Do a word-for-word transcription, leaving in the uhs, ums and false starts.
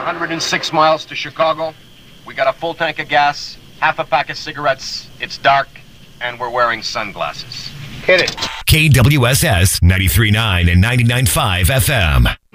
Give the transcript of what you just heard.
hundred six miles to Chicago. We got a full tank of gas, half a pack of cigarettes. It's dark, and we're wearing sunglasses. Hit it. K W S S ninety-three point nine and ninety-nine point five F M.